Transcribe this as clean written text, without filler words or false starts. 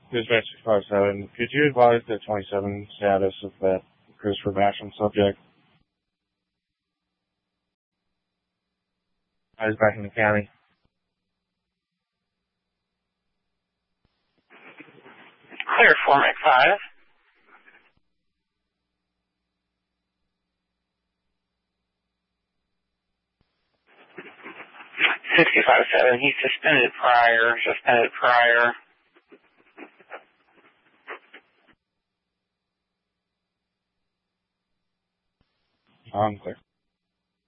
Dispatch 657, could you advise the 27 status of that Christopher Basham subject? I was back in the county. Clear for McFive. 65-7, he's suspended prior. I'm clear.